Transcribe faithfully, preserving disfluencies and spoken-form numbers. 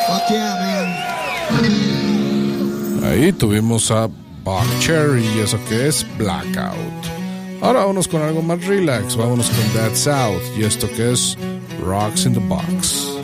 Fuck yeah, man. Ahí tuvimos a Buckcherry y eso que es Blackout. Ahora vámonos con algo más relax. Vámonos con Dead South y esto que es Rocks in the Box.